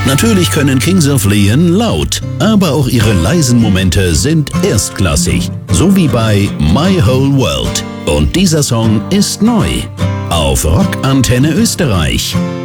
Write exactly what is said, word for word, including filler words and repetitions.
Natürlich können Kings of Leon laut, aber auch ihre leisen Momente sind erstklassig, so wie bei My Whole World. Und dieser Song ist neu auf Rock Antenne Österreich.